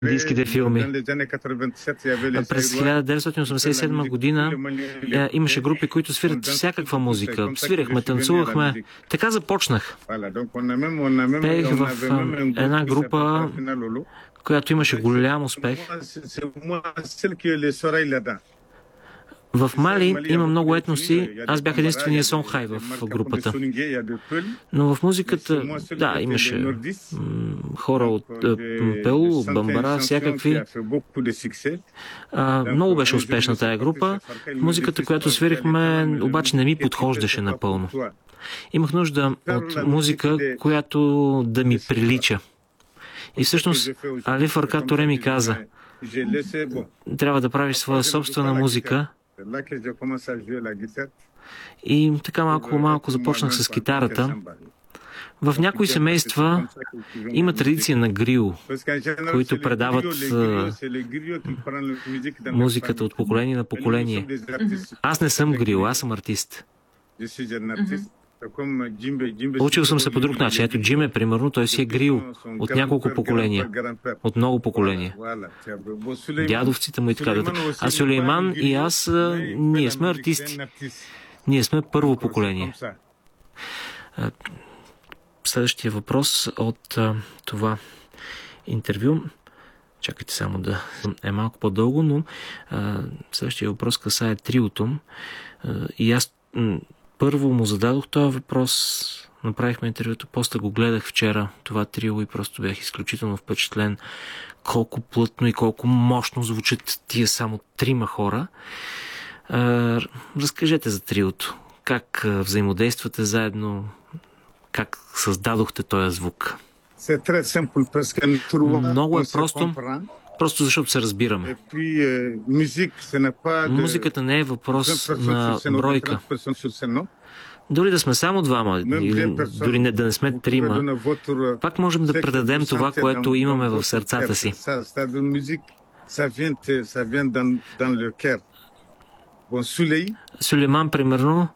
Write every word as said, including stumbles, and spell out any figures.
индийските филми. През хиляда деветстотин осемдесет и седма година е, имаше групи, които свирят всякаква музика. Свирахме, танцувахме. Така започнах. Пеех в е, една група, която имаше голям успех. В Мали има много етноси. Аз бях единствения сонхай в групата. Но в музиката, да, имаше хора от Пеу, от Бамбара, всякакви. А, много беше успешна тая група. Музиката, която свирихме, обаче не ми подхождаше напълно. Имах нужда от музика, която да ми прилича. И всъщност Али Фаркат Торе ми каза: трябва да правиш своя собствена музика. И така малко-малко започнах с китарата. В някои семейства има традиция на грил, които предават музиката от поколение на поколение. Аз не съм грил, аз съм артист. Учил съм се по друг начин. Ето Джиме, примерно, той си е грил от няколко поколения. От много поколения. Дядовците му и така да. А Сюлейман и аз, ние сме артисти. Ние сме първо поколение. Следващия въпрос от това интервю. Чакайте само да е малко по-дълго, но следващия въпрос касае триото. И аз първо му зададох този въпрос, направихме интервюто, после го гледах вчера, това трио, и просто бях изключително впечатлен колко плътно и колко мощно звучат тия само трима хора. Разкажете за триото. Как взаимодействате заедно? Как създадохте този звук? Много е просто, просто защото се разбираме. Музиката не е въпрос на бройка. Дори да сме само двама, или дори не, да не сме трима, пак можем да предадем това, което имаме в сърцата си. Сюлейман, примерно,